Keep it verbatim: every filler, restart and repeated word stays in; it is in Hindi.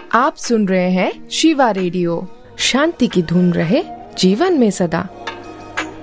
आप सुन रहे हैं शिवा रेडियो। शांति की धुन रहे जीवन में सदा।